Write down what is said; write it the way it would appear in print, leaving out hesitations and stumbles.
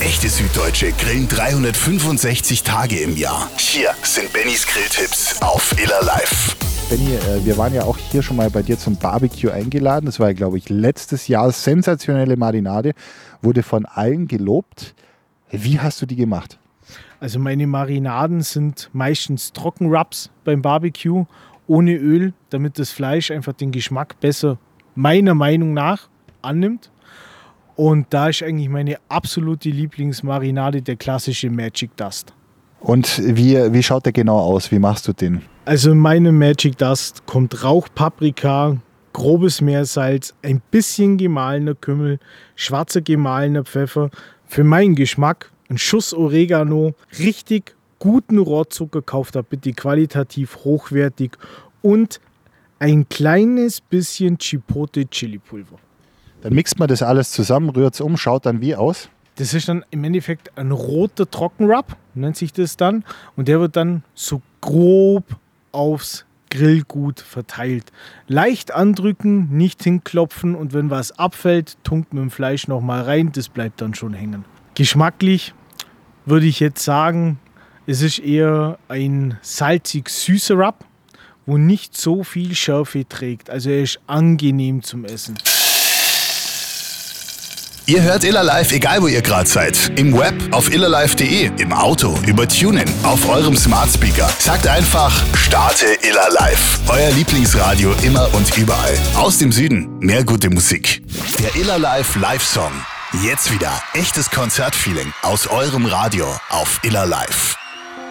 Echte Süddeutsche grillen 365 Tage im Jahr. Hier sind Bennys Grilltipps auf Iller Live. Benny, wir waren ja auch hier schon mal bei dir zum Barbecue eingeladen. Das war ja, glaube ich, letztes Jahr. Sensationelle Marinade, wurde von allen gelobt. Wie hast du die gemacht? Also meine Marinaden sind meistens Trockenrubs beim Barbecue, ohne Öl, damit das Fleisch einfach den Geschmack besser, meiner Meinung nach, annimmt. Und da ist eigentlich meine absolute Lieblingsmarinade der klassische Magic Dust. Und wie schaut der genau aus? Wie machst du den? Also in meinem Magic Dust kommt Rauchpaprika, grobes Meersalz, ein bisschen gemahlener Kümmel, schwarzer gemahlener Pfeffer. Für meinen Geschmack ein Schuss Oregano, richtig guten Rohrzucker, kauft da bitte qualitativ hochwertig und ein kleines bisschen Chipotle Chili-Pulver. Dann mixt man das alles zusammen, rührt es um, schaut dann wie aus? Das ist dann im Endeffekt ein roter Trockenrub, nennt sich das dann. Und der wird dann so grob aufs Grillgut verteilt. Leicht andrücken, nicht hinklopfen und wenn was abfällt, tunkt mit dem Fleisch nochmal rein, das bleibt dann schon hängen. Geschmacklich würde ich jetzt sagen, es ist eher ein salzig-süßer Rub, wo nicht so viel Schärfe trägt. Also er ist angenehm zum Essen. Ihr hört Iller Live, egal wo ihr gerade seid. Im Web, auf illerlive.de, im Auto, über TuneIn, auf eurem Smart Speaker. Sagt einfach, starte Iller Live. Euer Lieblingsradio immer und überall. Aus dem Süden, mehr gute Musik. Der Iller Live Live-Song. Jetzt wieder echtes Konzertfeeling aus eurem Radio auf Iller Live.